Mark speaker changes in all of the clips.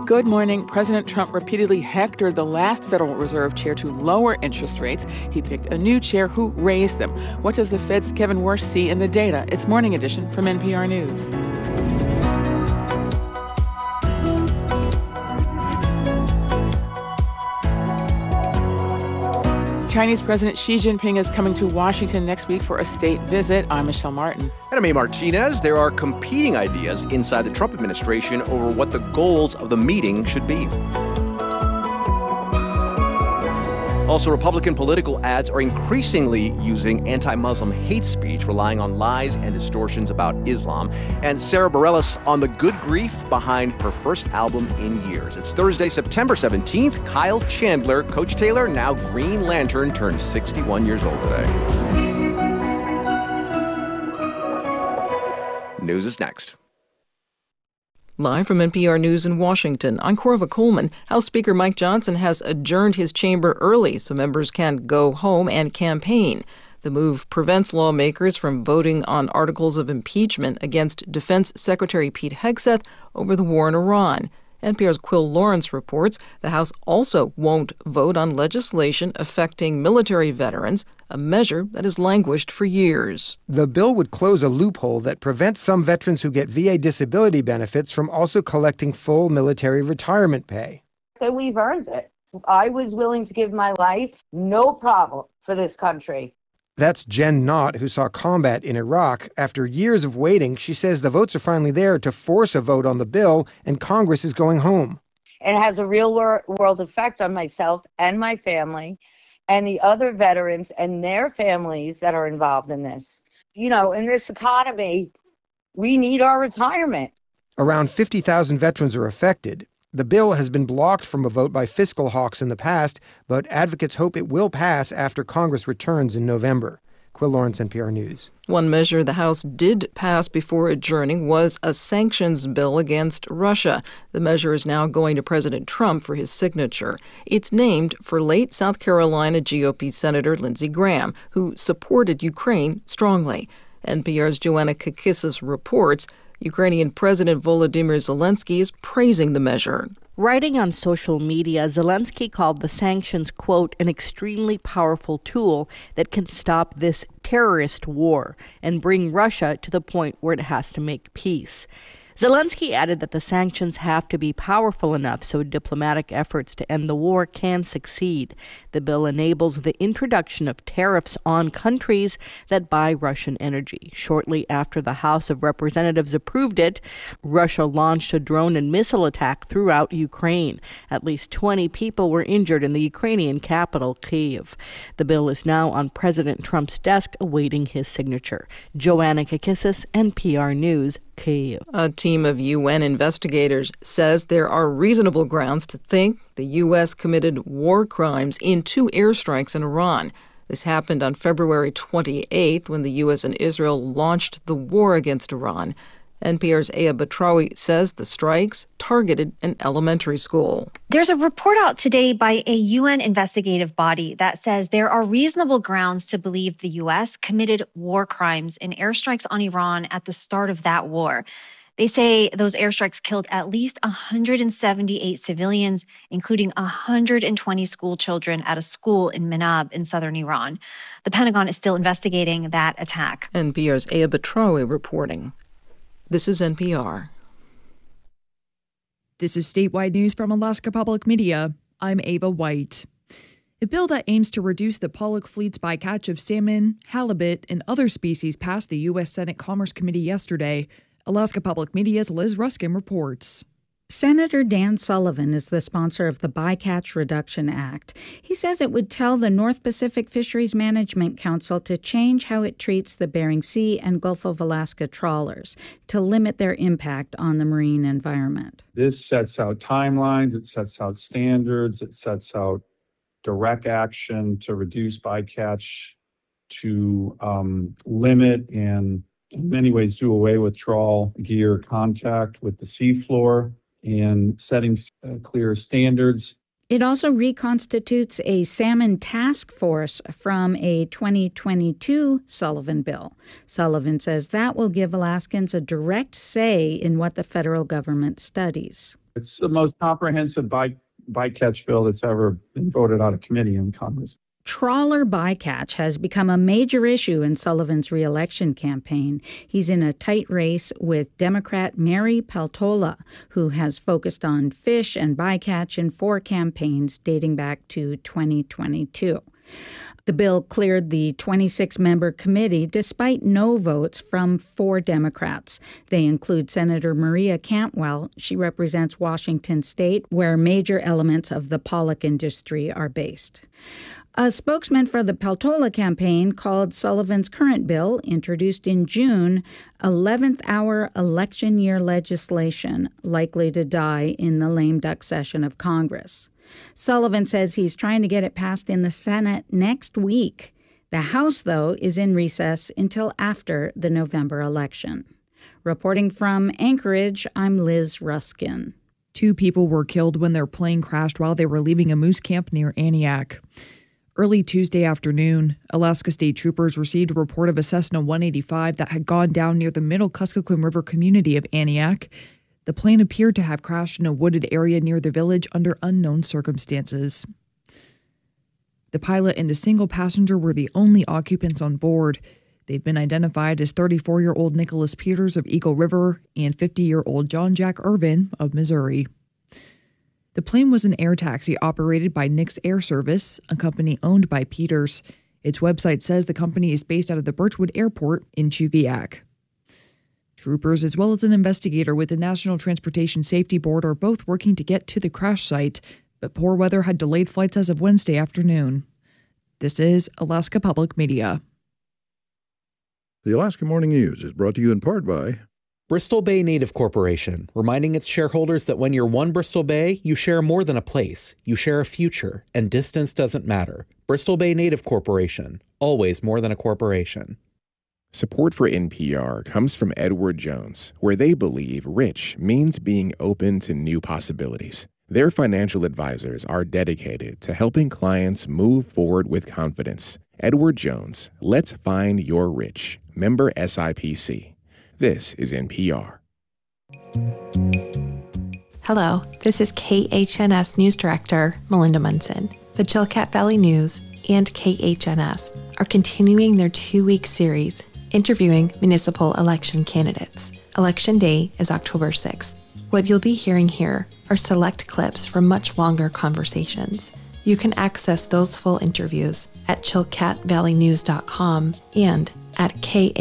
Speaker 1: Good morning. President Trump repeatedly hectored the last Federal Reserve chair to lower interest rates. He picked a new chair who raised them. What does the Fed's Kevin Warsh see in the data? It's Morning Edition from NPR News. Chinese President Xi Jinping is coming to Washington next week for a state visit. I'm Michelle Martin.
Speaker 2: And I'm A. Martinez. There are competing ideas inside the Trump administration over what the goals of the meeting should be. Also, Republican political ads are increasingly using anti-Muslim hate speech, relying on lies and distortions about Islam. And Sarah Bareilles on the good grief behind her first album in years. It's Thursday, September 17th. Kyle Chandler, Coach Taylor, now Green Lantern, turned 61 years old today. News is next.
Speaker 3: Live from NPR News in Washington, I'm Corva Coleman. House Speaker Mike Johnson has adjourned his chamber early so members can go home and campaign. The move prevents lawmakers from voting on articles of impeachment against Defense Secretary Pete Hegseth over the war in Iran. NPR's Quill Lawrence reports the House also won't vote on legislation affecting military veterans, a measure that has languished for years.
Speaker 4: The bill would close a loophole that prevents some veterans who get VA disability benefits from also collecting full military retirement pay.
Speaker 5: That we've earned it. I was willing to give my life, no problem, for this country.
Speaker 4: That's Jen Knott, who saw combat in Iraq. After years of waiting, she says the votes are finally there to force a vote on the bill, and Congress is going home.
Speaker 5: It has a real world effect on myself and my family and the other veterans and their families that are involved in this. You know, in this economy, we need our retirement.
Speaker 4: Around 50,000 veterans are affected. The bill has been blocked from a vote by fiscal hawks in the past, but advocates hope it will pass after Congress returns in November. Quill Lawrence, NPR News.
Speaker 3: One measure the House did pass before adjourning was a sanctions bill against Russia. The measure is now going to President Trump for his signature. It's named for late South Carolina GOP Senator Lindsey Graham, who supported Ukraine strongly. NPR's Joanna Kakissis reports Ukrainian President Volodymyr Zelensky is praising the measure.
Speaker 6: Writing on social media, Zelensky called the sanctions, quote, an extremely powerful tool that can stop this terrorist war and bring Russia to the point where it has to make peace. Zelensky added that the sanctions have to be powerful enough so diplomatic efforts to end the war can succeed. The bill enables the introduction of tariffs on countries that buy Russian energy. Shortly after the House of Representatives approved it, Russia launched a drone and missile attack throughout Ukraine. At least 20 people were injured in the Ukrainian capital, Kyiv. The bill is now on President Trump's desk awaiting his signature. Joanna Kakissis, NPR News, Kyiv.
Speaker 3: A team of UN investigators says there are reasonable grounds to think the U.S. committed war crimes in 2 airstrikes in Iran. This happened on February 28th when the U.S. and Israel launched the war against Iran. NPR's Aya Batrawi says the strikes targeted an elementary school.
Speaker 7: There's a report out today by a UN investigative body that says there are reasonable grounds to believe the U.S. committed war crimes in airstrikes on Iran at the start of that war. They say those airstrikes killed at least 178 civilians, including 120 school children at a school in Manab in southern Iran. The Pentagon is still investigating that attack.
Speaker 3: NPR's Aya Batrawi reporting. This is NPR.
Speaker 8: This is statewide news from Alaska Public Media. I'm Ava White. A bill that aims to reduce the public fleet's bycatch of salmon, halibut, and other species passed the U.S. Senate Commerce Committee yesterday. Alaska Public Media's Liz Ruskin reports.
Speaker 9: Senator Dan Sullivan is the sponsor of the Bycatch Reduction Act. He says it would tell the North Pacific Fisheries Management Council to change how it treats the Bering Sea and Gulf of Alaska trawlers to limit their impact on the marine environment.
Speaker 10: This sets out timelines, it sets out standards, it sets out direct action to reduce bycatch, to limit and in many ways do away with trawl gear contact with the seafloor, and setting clear standards.
Speaker 9: It also reconstitutes a salmon task force from a 2022 Sullivan bill. Sullivan says that will give Alaskans a direct say in what the federal government studies.
Speaker 10: It's the most comprehensive bycatch bill that's ever been voted out of committee in Congress.
Speaker 9: Trawler bycatch has become a major issue in Sullivan's re-election campaign. He's in a tight race with Democrat Mary Peltola, who has focused on fish and bycatch in 4 campaigns dating back to 2022. The bill cleared the 26-member committee despite no votes from 4 Democrats. They include Senator Maria Cantwell. She represents Washington State, where major elements of the pollock industry are based. A spokesman for the Peltola campaign called Sullivan's current bill, introduced in June, 11th hour election year legislation likely to die in the lame duck session of Congress. Sullivan says he's trying to get it passed in the Senate next week. The House, though, is in recess until after the November election. Reporting from Anchorage, I'm Liz Ruskin.
Speaker 8: 2 people were killed when their plane crashed while they were leaving a moose camp near Aniak. Early Tuesday afternoon, Alaska State Troopers received a report of a Cessna 185 that had gone down near the Middle Kuskokwim River community of Aniak. The plane appeared to have crashed in a wooded area near the village under unknown circumstances. The pilot and a single passenger were the only occupants on board. They've been identified as 34-year-old Nicholas Peters of Eagle River and 50-year-old John Jack Irvin of Missouri. The plane was an air taxi operated by Nix Air Service, a company owned by Peters. Its website says the company is based out of the Birchwood Airport in Chugiak. Troopers, as well as an investigator with the National Transportation Safety Board, are both working to get to the crash site, but poor weather had delayed flights as of Wednesday afternoon. This is Alaska Public Media.
Speaker 11: The Alaska Morning News is brought to you in part by
Speaker 12: Bristol Bay Native Corporation, reminding its shareholders that when you're one Bristol Bay, you share more than a place. You share a future, and distance doesn't matter. Bristol Bay Native Corporation, always more than a corporation.
Speaker 13: Support for NPR comes from Edward Jones, where they believe rich means being open to new possibilities. Their financial advisors are dedicated to helping clients move forward with confidence. Edward Jones, let's find your rich. Member SIPC. This is NPR.
Speaker 14: Hello, this is KHNS News Director Melinda Munson. The Chilkat Valley News and KHNS are continuing their 2-week series interviewing municipal election candidates. Election Day is October 6th. What you'll be hearing here are select clips from much longer conversations. You can access those full interviews at chilkatvalleynews.com and at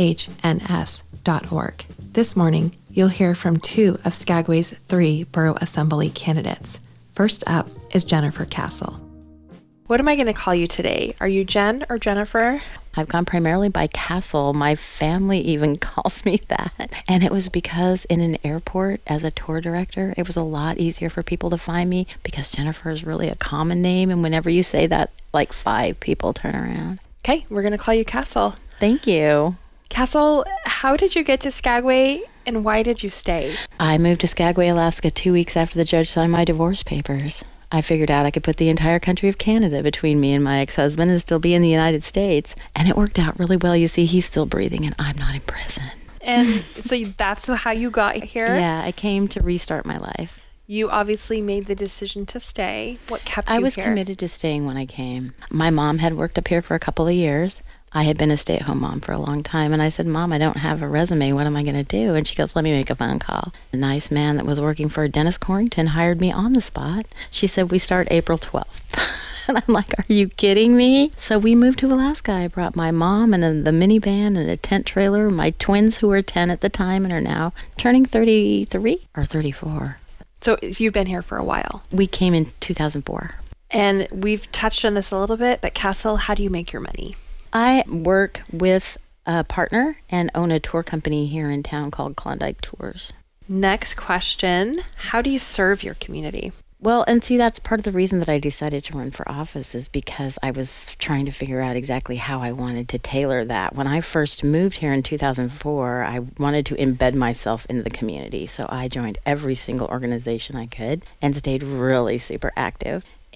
Speaker 14: khns.org. This morning, you'll hear from 2 of Skagway's 3 borough assembly candidates. First up is Jennifer Castle.
Speaker 15: What am I going to call you today? Are you Jen or Jennifer?
Speaker 16: I've gone primarily by Castle. My family even calls me that. And it was because in an airport, as a tour director, it was a lot easier for people to find me because Jennifer is really a common name. And whenever you say that, like 5 people turn around.
Speaker 15: Okay, we're going to call you Castle.
Speaker 16: Thank you.
Speaker 15: Castle, how did you get to Skagway and why did you stay?
Speaker 16: I moved to Skagway, Alaska 2 weeks after the judge signed my divorce papers. I figured out I could put the entire country of Canada between me and my ex-husband and still be in the United States. And it worked out really well. You see, he's still breathing and I'm not in prison.
Speaker 15: And so that's how you got here?
Speaker 16: Yeah, I came to restart my life.
Speaker 15: You obviously made the decision to stay. What kept you here?
Speaker 16: I was committed to staying when I came. My mom had worked up here for a couple of years. I had been a stay-at-home mom for a long time, and I said, Mom, I don't have a resume. What am I going to do? And she goes, let me make a phone call. A nice man that was working for Dennis Corrington hired me on the spot. She said, we start April 12th. And I'm like, are you kidding me? So we moved to Alaska. I brought my mom and the minivan and a tent trailer, my twins who were 10 at the time and are now turning 33 or 34.
Speaker 15: So you've been here for a while.
Speaker 16: We came in 2004.
Speaker 15: And we've touched on this a little bit, but Castle, how do you make your money?
Speaker 16: I work with a partner and own a tour company here in town called Klondike Tours.
Speaker 15: Next question, how do you serve your community?
Speaker 16: Well, and see, that's part of the reason that I decided to run for office is because I was trying to figure out exactly how I wanted to tailor that. When I first moved here in 2004, I wanted to embed myself in the community. So I joined every single organization I could and stayed really super active.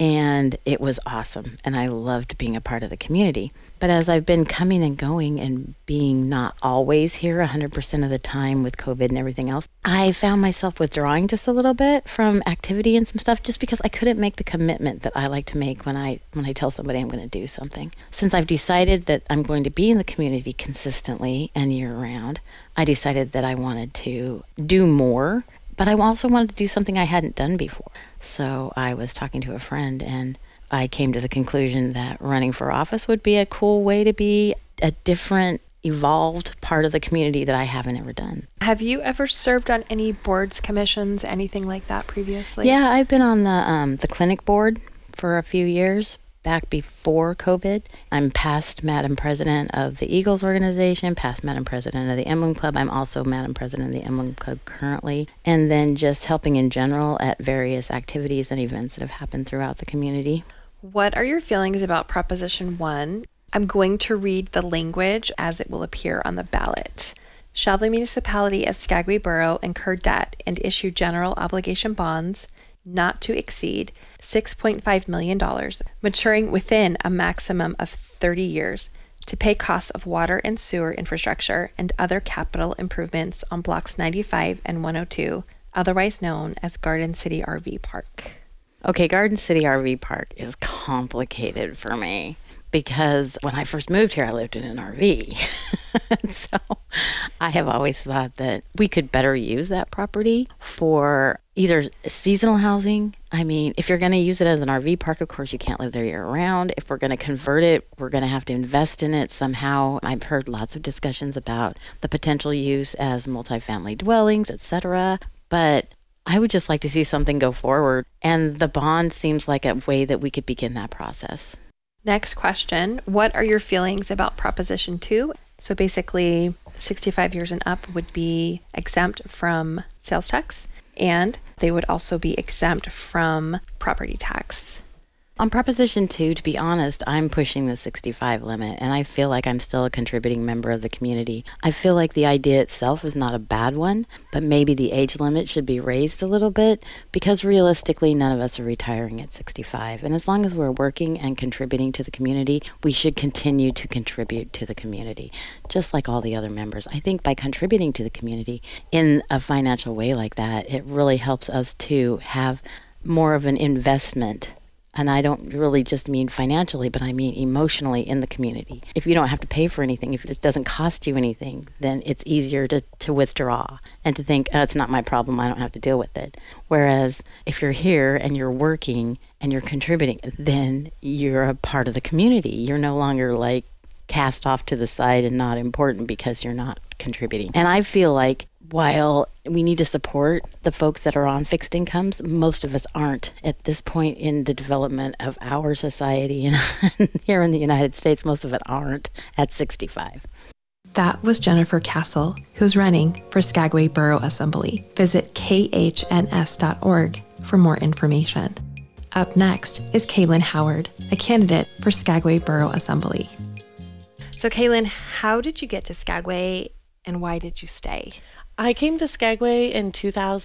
Speaker 16: and it was awesome. And I loved being a part of the community. But as I've been coming and going and being not always here 100% of the time with COVID and everything else, I found myself withdrawing just a little bit from activity and some stuff just because I couldn't make the commitment that I like to make when I tell somebody I'm going to do something. Since I've decided that I'm going to be in the community consistently and year round, I decided that I wanted to do more, but I also wanted to do something I hadn't done before. So I was talking to a friend, and I came to the conclusion that running for office would be a cool way to be a different, evolved part of the community that I haven't ever done.
Speaker 15: Have you ever served on any boards, commissions, anything like that previously?
Speaker 16: Yeah, I've been on the clinic board for a few years, back before COVID. I'm past Madam President of the Eagles organization, past Madam President of the Emblem Club. I'm also Madam President of the Emblem Club currently. And then just helping in general at various activities and events that have happened throughout the community.
Speaker 15: What are your feelings about Proposition 1? I'm going to read the language as it will appear on the ballot. Shall the municipality of Skagway Borough incur debt and issue general obligation bonds not to exceed $6.5 million, maturing within a maximum of 30 years, to pay costs of water and sewer infrastructure and other capital improvements on Blocks 95 and 102, otherwise known as Garden City RV Park?
Speaker 16: Okay, Garden City RV Park is complicated for me because when I first moved here, I lived in an RV. So I have always thought that we could better use that property for either seasonal housing. I mean, if you're going to use it as an RV park, of course, you can't live there year round. If we're going to convert it, we're going to have to invest in it somehow. I've heard lots of discussions about the potential use as multifamily dwellings, etc. But I would just like to see something go forward, and the bond seems like a way that we could begin that process.
Speaker 15: Next question. What are your feelings about Proposition 2? So basically, 65 years and up would be exempt from sales tax, and they would also be exempt from property tax.
Speaker 16: On Proposition 2, to be honest, I'm pushing the 65 limit, and I feel like I'm still a contributing member of the community. I feel like the idea itself is not a bad one, but maybe the age limit should be raised a little bit, because realistically, none of us are retiring at 65. And as long as we're working and contributing to the community, we should continue to contribute to the community, just like all the other members. I think by contributing to the community in a financial way like that, it really helps us to have more of an investment. And I don't really just mean financially, but I mean emotionally in the community. If you don't have to pay for anything, if it doesn't cost you anything, then it's easier to withdraw and to think, oh, it's not my problem, I don't have to deal with it. Whereas if you're here and you're working and you're contributing, then you're a part of the community. You're no longer like cast off to the side and not important because you're not contributing. And I feel like while we need to support the folks that are on fixed incomes, most of us aren't at this point in the development of our society. And here in the United States, most of it aren't at 65.
Speaker 14: That was Jennifer Castle, who's running for Skagway Borough Assembly. Visit khns.org for more information. Up next is Kaylin Howard, a candidate for Skagway Borough Assembly.
Speaker 15: So Kaylin, how did you get to Skagway and why did you stay?
Speaker 17: I came to Skagway in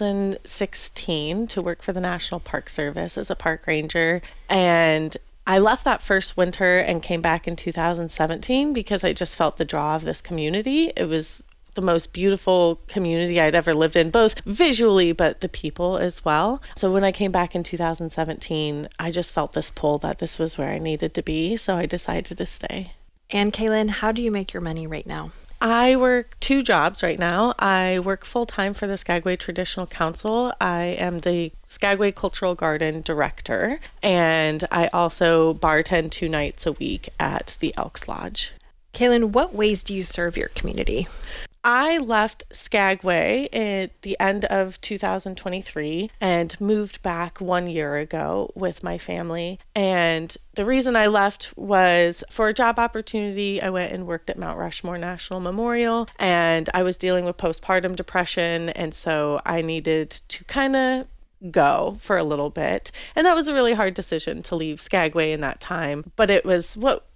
Speaker 17: 2016 to work for the National Park Service as a park ranger, and I left that first winter and came back in 2017 because I just felt the draw of this community. It was the most beautiful community I'd ever lived in, both visually, but the people as well. So when I came back in 2017, I just felt this pull that this was where I needed to be, so I decided to stay.
Speaker 15: And Kaylin, how do you make your money right now?
Speaker 17: I work 2 jobs right now. I work full-time for the Skagway Traditional Council. I am the Skagway Cultural Garden Director, and I also bartend 2 nights a week at the Elks Lodge.
Speaker 15: Kaylin, what ways do you serve your community?
Speaker 17: I left Skagway at the end of 2023 and moved back 1 year ago with my family. And the reason I left was for a job opportunity. I went and worked at Mount Rushmore National Memorial, and I was dealing with postpartum depression. And so I needed to kind of go for a little bit. And that was a really hard decision to leave Skagway in that time. But it was what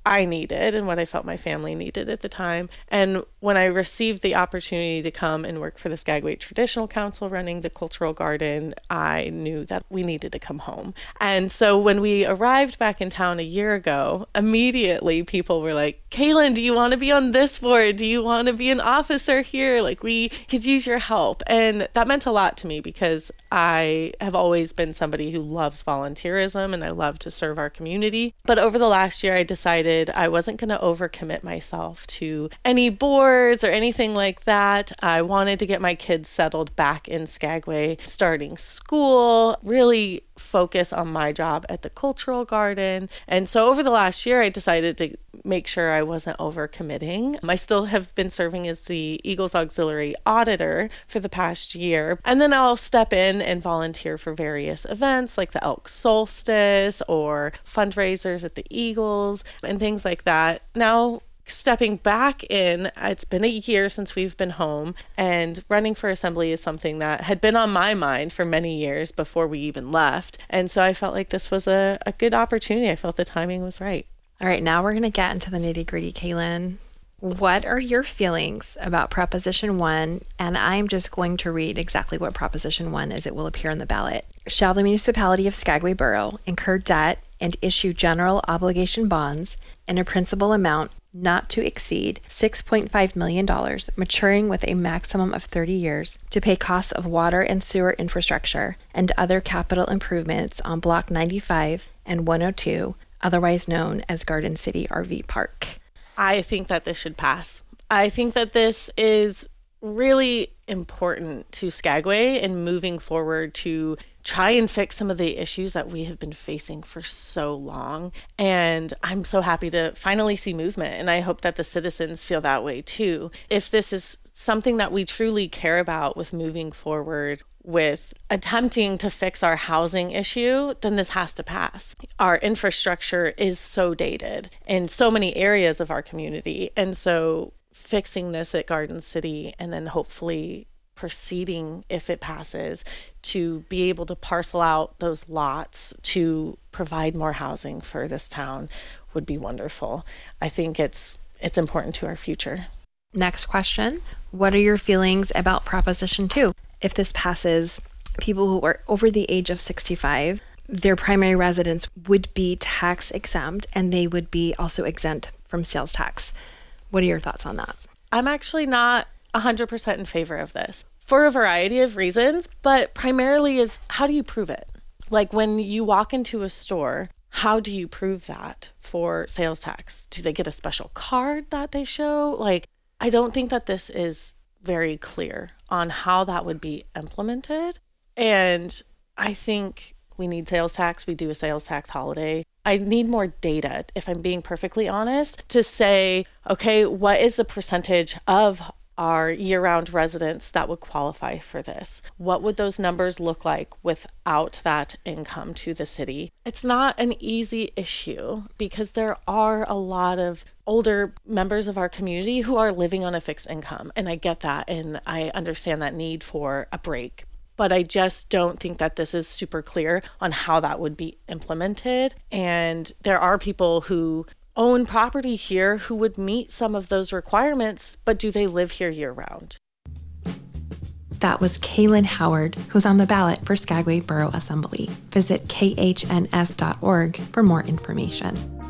Speaker 17: I needed and what I felt my family needed at the time. And when I received the opportunity to come and work for the Skagway Traditional Council running the cultural garden, I knew that we needed to come home. And so when we arrived back in town a year ago, immediately people were like, Kaylin, do you want to be on this board? Do you want to be an officer here? Like, we could use your help. And that meant a lot to me because I have always been somebody who loves volunteerism and I love to serve our community. But over the last year, I decided I wasn't going to overcommit myself to any boards or anything like that. I wanted to get my kids settled back in Skagway, starting school, really focus on my job at the cultural garden. And so over the last year, I decided to make sure I wasn't overcommitting. I still have been serving as the Eagles Auxiliary Auditor for the past year. And then I'll step in and volunteer for various events like the Elk Solstice or fundraisers at the Eagles and things like that. Now, stepping back in, it's been a year since we've been home, and running for assembly is something that had been on my mind for many years before we even left. And so I felt like this was a good opportunity. I felt the timing was right.
Speaker 15: All right, now we're going to get into the nitty-gritty, Kaylin. What are your feelings about Proposition 1? And I'm just going to read exactly what Proposition 1 is. It will appear on the ballot. Shall the municipality of Skagway Borough incur debt and issue general obligation bonds in a principal amount not to exceed $6.5 million, maturing with a maximum of 30 years, to pay costs of water and sewer infrastructure and other capital improvements on Block 95 and 102, otherwise known as Garden City RV Park?
Speaker 17: I think that this should pass. I think that this is really important to Skagway and moving forward to try and fix some of the issues that we have been facing for so long. And I'm so happy to finally see movement. And I hope that the citizens feel that way too. If this is something that we truly care about with moving forward with attempting to fix our housing issue, then this has to pass. Our infrastructure is so dated in so many areas of our community. And so fixing this at Garden City and then hopefully proceeding, if it passes, to be able to parcel out those lots to provide more housing for this town would be wonderful. I think it's important to our future.
Speaker 15: Next question. What are your feelings about Proposition 2? If this passes, people who are over the age of 65, their primary residence would be tax exempt and they would be also exempt from sales tax. What are your thoughts on that?
Speaker 17: I'm actually not 100% in favor of this for a variety of reasons, but primarily is how do you prove it? Like when you walk into a store, how do you prove that for sales tax? Do they get a special card that they show? Like, I don't think that this is very clear on how that would be implemented. And I think we need sales tax. We do a sales tax holiday. I need more data, if I'm being perfectly honest, to say, okay, what is the percentage of our year-round residents that would qualify for this? What would those numbers look like without that income to the city? It's not an easy issue because there are a lot of older members of our community who are living on a fixed income. And I get that. And I understand that need for a break. But I just don't think that this is super clear on how that would be implemented. And there are people who own property here who would meet some of those requirements, but do they live here year round?
Speaker 14: That was Kaylin Howard, who's on the ballot for Skagway Borough Assembly. Visit khns.org for more information.